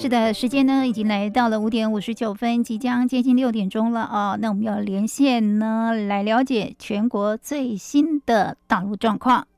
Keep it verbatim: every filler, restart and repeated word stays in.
是的，时间呢已经来到了五点五十九分，即将接近六点钟了啊。那我们要连线呢来了解全国最新的道路状况。